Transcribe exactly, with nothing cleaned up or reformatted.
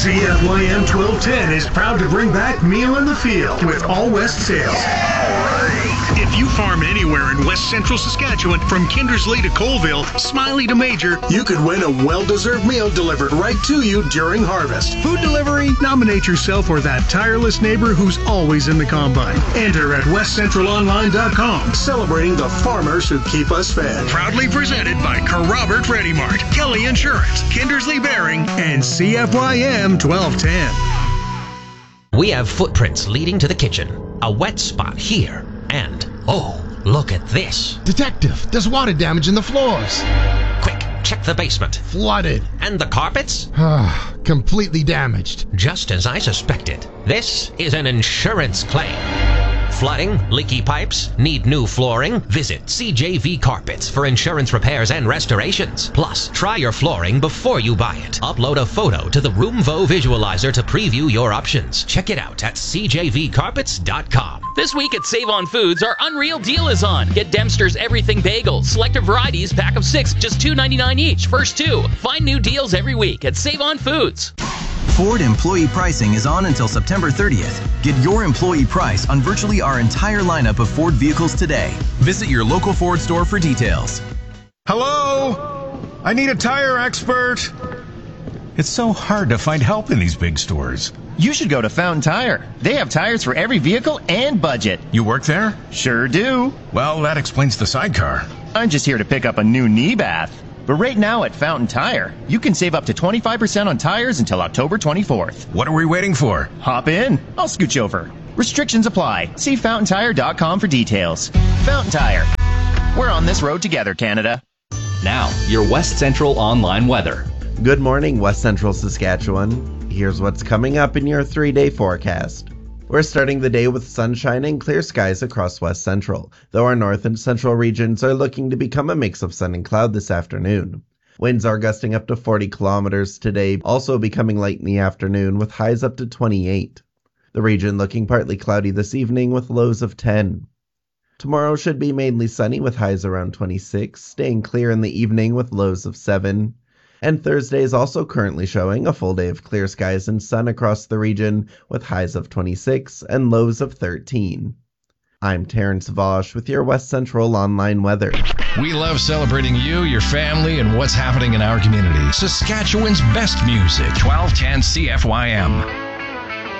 C F Y M twelve ten is proud to bring back Meal in the Field with All West sales. If you farm anywhere in West Central Saskatchewan, from Kindersley to Colville, Smiley to Major, you could win a well-deserved meal delivered right to you during harvest. Food delivery? Nominate yourself or that tireless neighbor who's always in the combine. Enter at west central online dot com, celebrating the farmers who keep us fed. Proudly presented by Carrobert Ready Mart, Kelly Insurance, Kindersley Bearing, and C F Y M twelve ten. We have footprints leading to the kitchen, a wet spot here, and, oh, look at this. Detective, there's water damage in the floors. Quick, check the basement. Flooded. And the carpets? Ah, completely damaged. Just as I suspected. This is an insurance claim. Flooding, leaky pipes, need new flooring? Visit C J V Carpets for insurance repairs and restorations. Plus, try your flooring before you buy it. Upload a photo to the Roomvo visualizer to preview your options. Check it out at c j v carpets dot com. This week at Save On Foods, our unreal deal is on. Get Dempster's Everything Bagels, selected varieties, pack of six, just two ninety-nine each. First two. Find new deals every week at Save On Foods. Ford employee pricing is on until September thirtieth. Get your employee price on virtually our entire lineup of Ford vehicles today. Visit your local Ford store for details. Hello? I need a tire expert. It's so hard to find help in these big stores. You should go to Fountain Tire. They have tires for every vehicle and budget. You work there? Sure do. Well, that explains the sidecar. I'm just here to pick up a new knee bath. But right now at Fountain Tire, you can save up to twenty-five percent on tires until October twenty-fourth. What are we waiting for? Hop in. I'll scooch over. Restrictions apply. See fountain tire dot com for details. Fountain Tire. We're on this road together, Canada. Now, your West Central online weather. Good morning, West Central Saskatchewan. Here's what's coming up in your three-day forecast. We're starting the day with sunshine and clear skies across West Central, though our north and central regions are looking to become a mix of sun and cloud this afternoon. Winds are gusting up to forty kilometers today, also becoming light in the afternoon with highs up to twenty-eight. The region looking partly cloudy this evening with lows of ten. Tomorrow should be mainly sunny with highs around twenty-six, staying clear in the evening with lows of seven. And Thursday is also currently showing a full day of clear skies and sun across the region with highs of twenty-six and lows of thirteen. I'm Terrence Vosch with your West Central online weather. We love celebrating you, your family, and what's happening in our community. Saskatchewan's best music. twelve ten C F Y M.